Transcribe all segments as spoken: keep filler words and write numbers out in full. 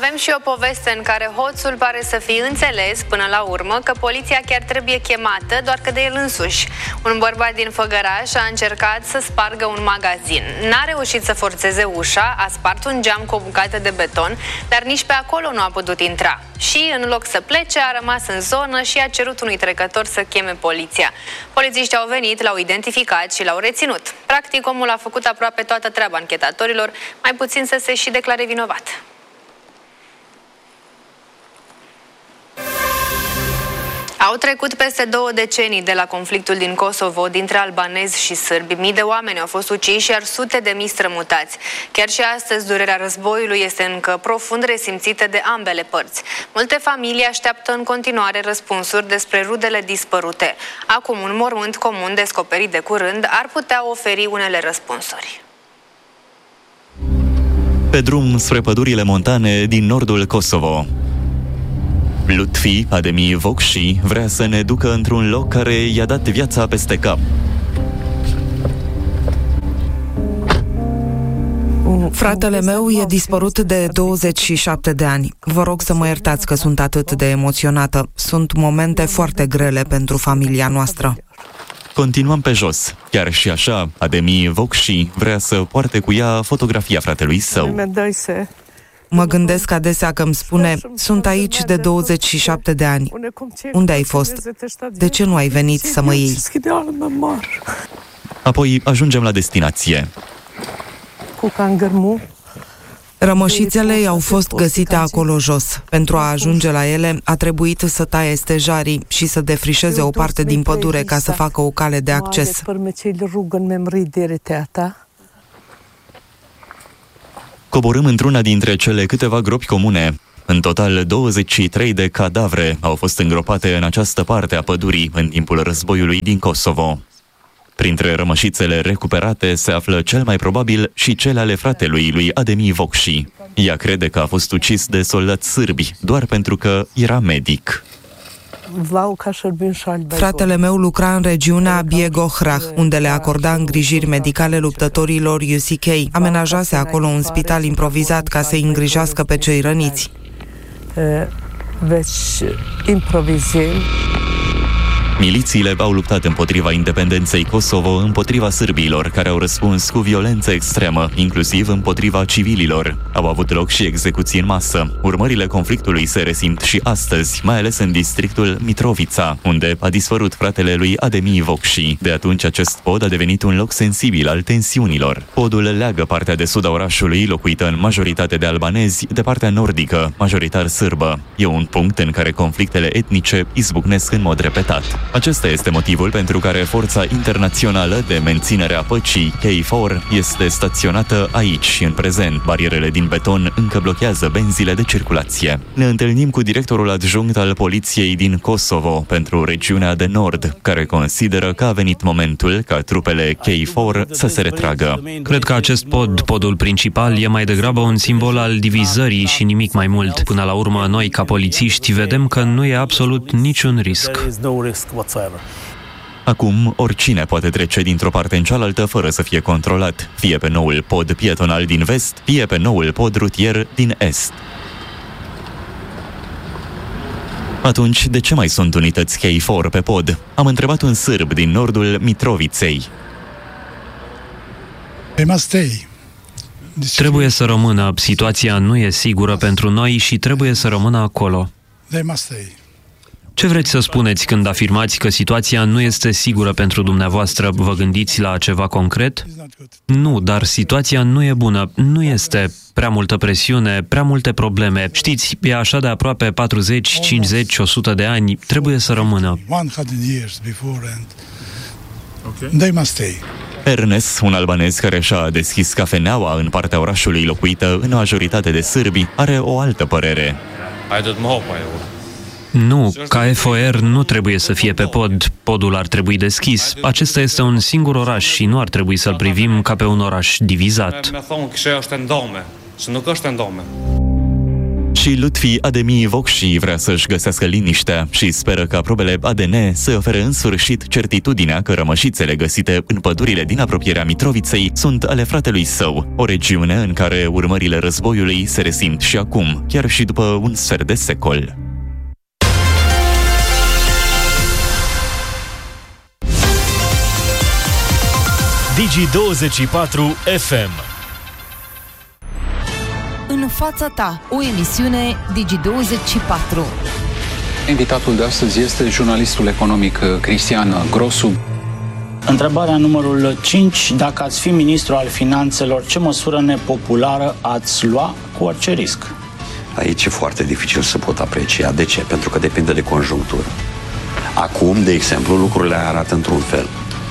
avem și o poveste în care hoțul pare să fie înțeles până la urmă că poliția chiar trebuie chemată, doar că de el însuși. Un bărbat din Făgăraș a încercat să spargă un magazin. N-a reușit să forțeze ușa, a spart un geam cu o bucată de beton, dar nici pe acolo nu a putut intra. Și, în loc să plece, a rămas în zonă și a cerut unui trecător să cheme poliția. Polițiștii au venit, l-au identificat și l-au reținut. Practic, omul a făcut aproape toată treaba anchetatorilor, mai puțin să se și declare vinovat. Au trecut peste două decenii de la conflictul din Kosovo dintre albanezi și sârbi. Mii de oameni au fost uciși, iar sute de mii strămutați. Chiar și astăzi, durerea războiului este încă profund resimțită de ambele părți. Multe familii așteaptă în continuare răspunsuri despre rudele dispărute. Acum, un mormânt comun descoperit de curând ar putea oferi unele răspunsuri. Pe drum spre pădurile montane din nordul Kosovo, Lutfi Ademi Vokshi vrea să ne ducă într-un loc care i-a dat viața peste cap. Fratele meu e dispărut de douăzeci și șapte de ani. Vă rog să mă iertați că sunt atât de emoționată. Sunt momente foarte grele pentru familia noastră. Continuăm pe jos. Chiar și așa, Ademi Vokshi vrea să poarte cu ea fotografia fratelui său. Mă gândesc adesea că îmi spune: sunt aici de douăzeci și șapte de ani. Unde ai fost? De ce nu ai venit să mă iei? Apoi ajungem la destinație. Rămășițele i-au fost găsite acolo jos. Pentru a ajunge la ele, a trebuit să taie stejarii și să defrișeze o parte din pădure ca să facă o cale de acces. Coborâm într-una dintre cele câteva gropi comune. În total, douăzeci și trei de cadavre au fost îngropate în această parte a pădurii în timpul războiului din Kosovo. Printre rămășițele recuperate se află cel mai probabil și cele ale fratelui lui Ademi Vokshi. Ea crede că a fost ucis de soldați sârbi doar pentru că era medic. Fratele meu lucra în regiunea Biegohrah, unde le acorda îngrijiri medicale luptătorilor U C K. Amenajase acolo un spital improvizat ca să-i îngrijească pe cei răniți. Milițiile au luptat împotriva independenței Kosovo, împotriva sârbilor, care au răspuns cu violență extremă, inclusiv împotriva civililor. Au avut loc și execuții în masă. Urmările conflictului se resimt și astăzi, mai ales în districtul Mitrovica, unde a dispărut fratele lui Ademi Vokshi. De atunci, acest pod a devenit un loc sensibil al tensiunilor. Podul leagă partea de sud a orașului, locuită în majoritate de albanezi, de partea nordică, majoritar sârbă. E un punct în care conflictele etnice izbucnesc în mod repetat. Acesta este motivul pentru care Forța Internațională de Menținere a Păcii, K patru, este staționată aici în prezent. Barierele din beton încă blochează benzile de circulație. Ne întâlnim cu directorul adjunct al poliției din Kosovo pentru regiunea de nord, care consideră că a venit momentul ca trupele K patru să se retragă. Cred că acest pod, podul principal, e mai degrabă un simbol al divizării și nimic mai mult. Până la urmă, noi, ca polițiști, vedem că nu e absolut niciun risc. Acum, oricine poate trece dintr-o parte în cealaltă fără să fie controlat, fie pe noul pod pietonal din vest, fie pe noul pod rutier din est. Atunci, de ce mai sunt unități K patru pe pod? Am întrebat un sârb din nordul Mitroviței. Trebuie să rămână. Situația nu e sigură pentru noi și trebuie să rămână acolo. Ce vreți să spuneți când afirmați că situația nu este sigură pentru dumneavoastră? Vă gândiți la ceva concret? Nu, dar situația nu e bună. Nu este prea multă presiune, prea multe probleme. Știți, e așa de aproape patruzeci, cincizeci, o sută de ani. Trebuie să rămână. Ernest, un albanez care și-a deschis cafeneaua în partea orașului locuită în majoritate de sârbi, are o altă părere. Nu, K patru nu trebuie să fie pe pod. Podul ar trebui deschis. Acesta este un singur oraș și nu ar trebui să-l privim ca pe un oraș divizat. Și Lutfi Ademi Vokshi vrea să-și găsească liniștea și speră ca probele A D N să ofere în sfârșit certitudinea că rămășițele găsite în pădurile din apropierea Mitroviței sunt ale fratelui său, o regiune în care urmările războiului se resimt și acum, chiar și după un sfert de secol. Digi douăzeci și patru F M. În fața ta, o emisiune Digi douăzeci și patru. Invitatul de astăzi este jurnalistul economic Cristian Grosu. Întrebarea numărul cinci. Dacă ați fi ministru al finanțelor, ce măsură nepopulară ați lua cu orice risc? Aici e foarte dificil să pot aprecia. De ce? Pentru că depinde de conjunctură. Acum, de exemplu, lucrurile arată într-un fel.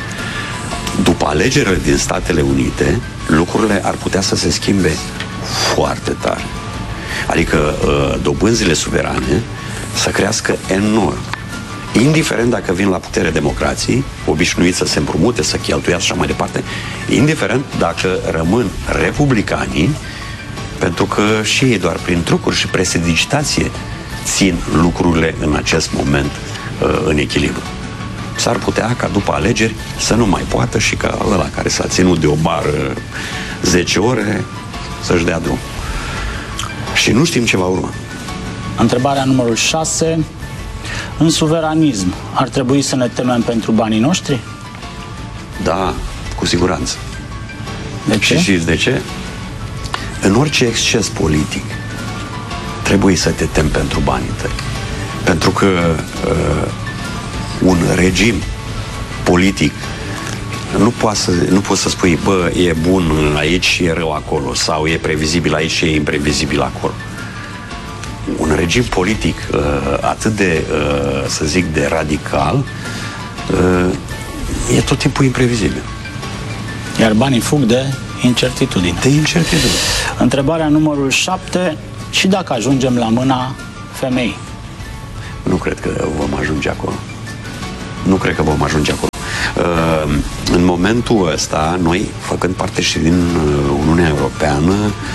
După alegerile din Statele Unite, lucrurile ar putea să se schimbe foarte tare. Adică dobânzile suverane să crească enorm. Indiferent dacă vin la putere democrații, obișnuiți să se împrumute, să cheltuiască și așa mai departe, indiferent dacă rămân republicanii, pentru că și ei doar prin trucuri și prestidigitație țin lucrurile în acest moment în echilibru. S-ar putea ca după alegeri să nu mai poată și ca ăla care s-a ținut de o bară zece ore să-și dea drum. Și nu știm ce va urma. Întrebarea numărul șase. În suveranism ar trebui să ne temem pentru banii noștri? Da, cu siguranță. De ce? Și știți de ce? În orice exces politic trebuie să te temi pentru banii tăi. Pentru că uh, un regim politic nu poate să, nu poți să spui, bă, e bun aici și e rău acolo, sau e previzibil aici și e imprevizibil acolo. Un regim politic uh, atât de, uh, să zic, de radical uh, e tot timpul imprevizibil. Iar banii fug de incertitudine. De incertitudine. Întrebarea numărul șapte. Și dacă ajungem la mâna femeii? Nu cred că vom ajunge acolo. Nu cred că vom ajunge acolo. Uh, în momentul ăsta, noi, făcând parte și din Uniunea Europeană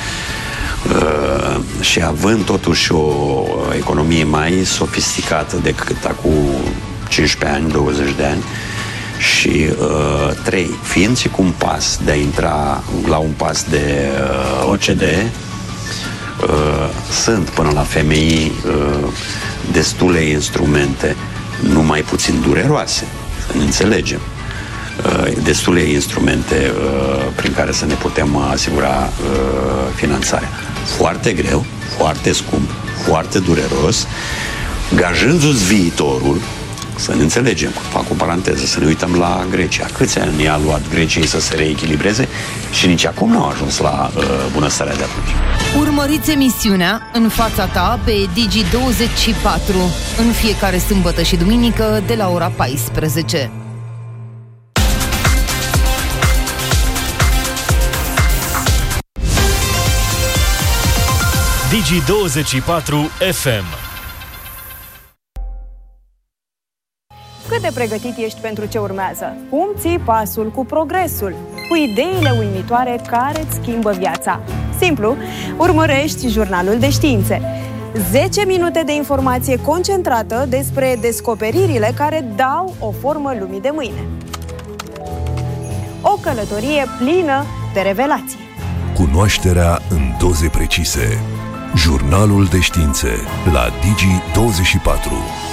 uh, și având totuși o economie mai sofisticată decât acum cincisprezece ani, douăzeci de ani, și uh, trei, fiind și cu un pas de a intra la un pas de uh, O C D E, uh, sunt până la femei uh, destule instrumente, nu mai puțin dureroase, să ne înțelegem, uh, destule instrumente uh, prin care să ne putem asigura uh, finanțarea. Foarte greu, foarte scump, foarte dureros, gajându-ți viitorul. Să ne înțelegem, fac o paranteză, să ne uităm la Grecia. Câți ani i-a luat Greciei să se reechilibreze și nici acum n-au ajuns la uh, bunăstarea de atunci. Urmăriți emisiunea În fața ta pe Digi douăzeci și patru în fiecare sâmbătă și duminică de la ora paisprezece. Digi douăzeci și patru F M. Cât de pregătit ești pentru ce urmează? Cum ții pasul cu progresul? Cu ideile uimitoare care îți schimbă viața? Simplu, urmărești jurnalul de științe. zece minute de informație concentrată despre descoperirile care dau o formă lumii de mâine. O călătorie plină de revelații. Cunoașterea în doze precise. Jurnalul de științe la Digi douăzeci și patru.